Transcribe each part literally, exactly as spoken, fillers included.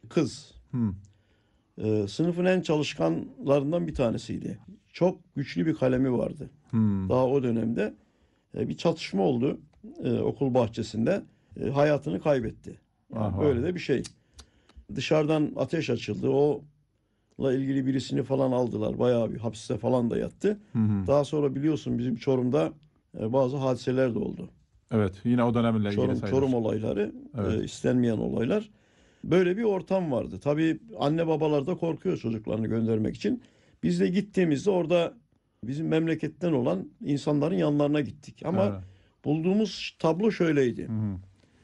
kız. Hmm. Ee, sınıfın en çalışkanlarından bir tanesiydi. Çok güçlü bir kalemi vardı. Hmm. Daha o dönemde e, bir çatışma oldu e, okul bahçesinde. E, hayatını kaybetti. Yani Aha. böyle de bir şey. Dışarıdan ateş açıldı. O'la ilgili birisini falan aldılar. Bayağı bir hapiste falan da yattı. Hı hı. Daha sonra biliyorsun bizim Çorum'da e, bazı hadiseler de oldu. Evet, yine o dönemle ilgili Çorum, sayılır. Çorum olayları, Evet. e, istenmeyen olaylar. Böyle bir ortam vardı. Tabii anne babalar da korkuyor çocuklarını göndermek için. Biz de gittiğimizde orada bizim memleketten olan insanların yanlarına gittik. Ama Evet. bulduğumuz tablo şöyleydi. Hı hı.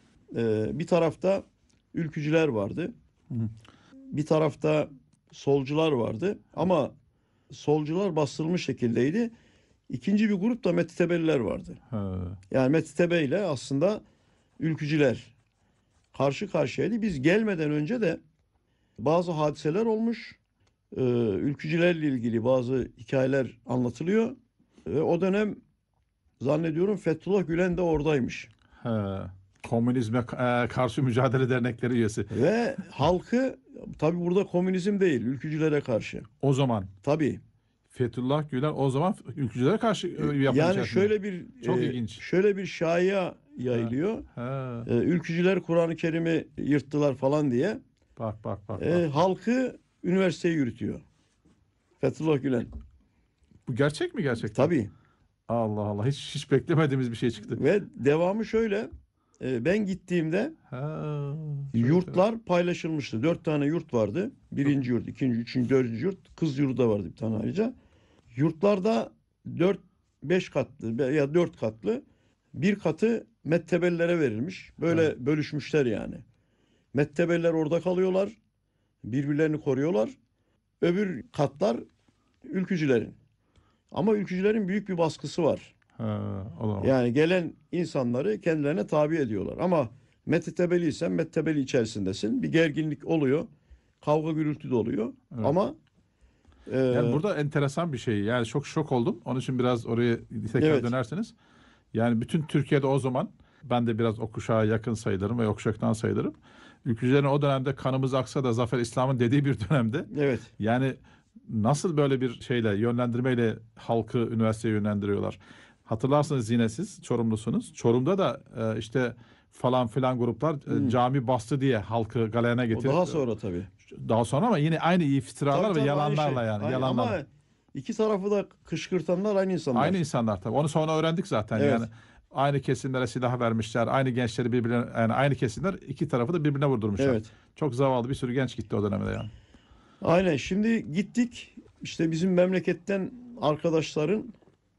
E, bir tarafta ülkücüler vardı. Hı hı. Bir tarafta solcular vardı. Ama solcular bastırılmış şekildeydi. İkinci bir grup da Metritebe'liler vardı. Ha. Yani Metritebe ile aslında ülkücüler karşı karşıyaydı. Biz gelmeden önce de bazı hadiseler olmuş. Ee, ülkücülerle ilgili bazı hikayeler anlatılıyor. Ve o dönem zannediyorum Fethullah Gülen de oradaymış. Ha. Komünizme e, karşı mücadele dernekleri üyesi. Ve halkı tabii burada komünizm değil, ülkücülere karşı. O zaman Tabii. Fethullah Gülen o zaman ülkücülere karşı e, yapım Yani içerisinde. şöyle bir Çok e, ilginç. şöyle bir şaya yayılıyor. Ha. E, ülkücüler Kur'an-ı Kerim'i yırttılar falan diye. Bak bak bak. E, bak. halkı üniversiteye yürütüyor. Fethullah Gülen. Bu gerçek mi gerçekten? Tabii. Allah Allah, hiç hiç beklemediğimiz bir şey çıktı. Ve devamı şöyle. e, Ben gittiğimde Ha. yurtlar paylaşılmıştı. Dört tane yurt vardı. Birinci yurt, ikinci, üçüncü, dördüncü yurt. Kız yurdu da vardı bir tane ayrıca. Yurtlarda dört, beş katlı ya dört katlı. Bir katı mettebellere verilmiş. Böyle Evet. bölüşmüşler yani. Mettebeller orada kalıyorlar. Birbirlerini koruyorlar. Öbür katlar ülkücülerin. Ama ülkücülerin büyük bir baskısı var. Ha, o zaman. Yani gelen insanları kendilerine tabi ediyorlar. Ama mettebeliysen mettebeli içerisindesin. Bir gerginlik oluyor. Kavga gürültü de oluyor. Evet. Ama e, Yani burada enteresan bir şey. Yani çok şok oldum. Onun için biraz oraya tekrar evet, dönerseniz. Yani bütün Türkiye'de o zaman, ben de biraz o kuşağa yakın sayılırım ve o kuşaktan sayılırım. Ülkücülerin o dönemde kanımız aksa da Zafer İslam'ın dediği bir dönemde. evet. Yani nasıl böyle bir şeyle, yönlendirmeyle halkı üniversiteye yönlendiriyorlar. Hatırlarsınız, yine siz Çorumlusunuz. Çorum'da da e, işte falan filan gruplar e, Hmm. cami bastı diye halkı galeyana O getirip. daha sonra tabii. Daha sonra ama yine aynı iftiralar Tabii, ve tabii, yalanlarla aynı şey. yani. Aynı- Yalanlarla. Ama iki tarafı da kışkırtanlar aynı insanlar. Aynı insanlar tabii. Onu sonra öğrendik zaten. Evet. Yani aynı kesimlere silah vermişler. Aynı gençleri birbirine, yani aynı kesimler iki tarafı da birbirine vurdurmuşlar. Evet. Çok zavallı bir sürü genç gitti o dönemde yani. Aynen. Şimdi gittik. İşte bizim memleketten arkadaşların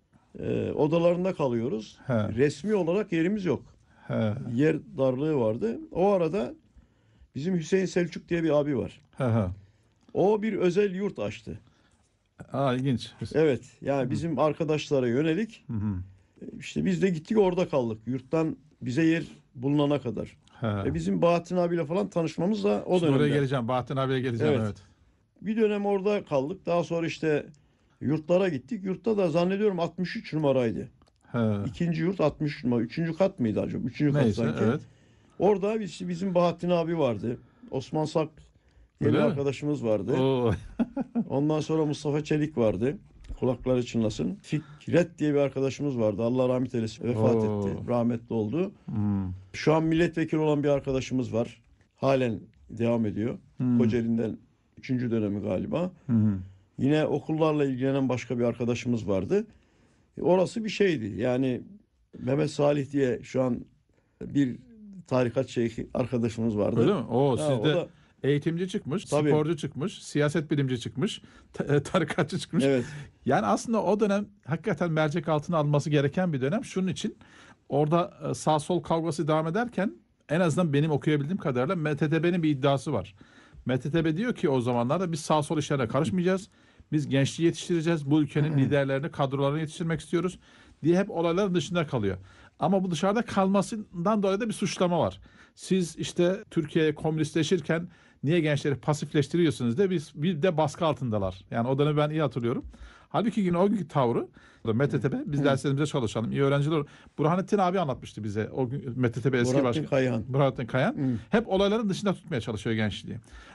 e, odalarında kalıyoruz. He. Resmi olarak yerimiz yok. He. Yer darlığı vardı. O arada bizim Hüseyin Selçuk diye bir abi var. He he. O bir özel yurt açtı. Aa, ilginç. Evet. Yani bizim arkadaşlara yönelik. Hı hı. İşte biz de gittik orada kaldık. Yurttan bize yer bulunana kadar. He. Ve bizim Bahattin abiyle falan tanışmamız da o Şimdi oraya dönemde. geleceğim. Bahattin abiye geleceğim. Evet. Evet. Bir dönem orada kaldık. Daha sonra işte yurtlara gittik. Yurtta da zannediyorum altmış üç numaraydı. He. İkinci yurt altmış üç numara. Üçüncü kat mıydı acaba? Üçüncü kat Neyse, sanki. evet. Orada biz, bizim Bahattin abi vardı. Osman Sak diye Öyle bir mi? arkadaşımız vardı. Oo. Ondan sonra Mustafa Çelik vardı. Kulakları çınlasın. Fikret diye bir arkadaşımız vardı. Allah rahmet eylesin. Vefat Oo. etti. Rahmetli oldu. Hmm. Şu an milletvekili olan bir arkadaşımız var. Halen devam ediyor. Hmm. Kocaeli'nden üçüncü dönemi galiba. Hı hı. Yine okullarla ilgilenen başka bir arkadaşımız vardı. E, Orası bir şeydi. Yani Mehmet Salih diye şu an bir tarikat şeyhi arkadaşımız vardı. Öyle mi? Oo, Ha, o sizde da- eğitimci çıkmış, Tabii. sporcu çıkmış, siyaset bilimci çıkmış, ta- tarikatçı çıkmış. Evet. Yani aslında o dönem hakikaten mercek altına alınması gereken bir dönem. Şunun için orada e, sağ sol kavgası devam ederken, en azından benim okuyabildiğim kadarıyla M T T B'nin bir iddiası var. M T T B diyor ki o zamanlarda biz sağ sol işlerine karışmayacağız. Biz gençliği yetiştireceğiz. Bu ülkenin liderlerini, kadrolarını yetiştirmek istiyoruz diye hep olayların dışında kalıyor. Ama bu dışarıda kalmasından dolayı da bir suçlama var. Siz işte Türkiye komünistleşirken niye gençleri pasifleştiriyorsunuz diye biz bir de baskı altındalar. Yani o dönemi ben iyi hatırlıyorum. Halbuki yine o günkü tavrı M T T B, biz derslerimize çalışalım, iyi öğrenciler olur. Burhanettin abi anlatmıştı bize. O gün M T T B eski Burhanettin başkanı. Kayhan. Burhanettin Kayhan. Hı. Hep olayların dışında tutmaya çalışıyor gençliği.